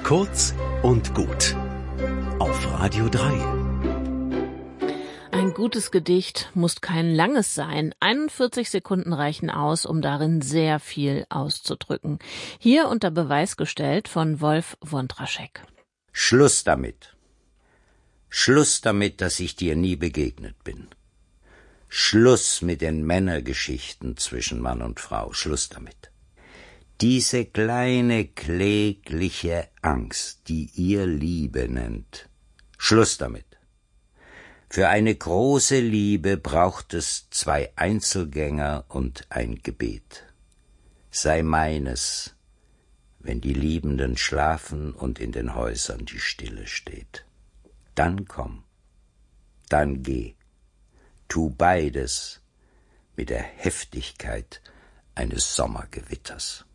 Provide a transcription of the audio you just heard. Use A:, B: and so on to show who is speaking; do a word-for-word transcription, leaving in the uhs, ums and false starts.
A: Kurz und gut auf Radio drei.
B: Ein gutes Gedicht muss kein langes sein. einundvierzig Sekunden reichen aus, um darin sehr viel auszudrücken. Hier unter Beweis gestellt von Wolf Wondraschek.
C: Schluss damit. Schluss damit, dass ich dir nie begegnet bin. Schluss mit den Männergeschichten zwischen Mann und Frau. Schluss damit. Diese kleine, klägliche Angst, die ihr Liebe nennt. Schluss damit. Für eine große Liebe braucht es zwei Einzelgänger und ein Gebet. Sei meines, wenn die Liebenden schlafen und in den Häusern die Stille steht. Dann komm, dann geh, tu beides mit der Heftigkeit eines Sommergewitters.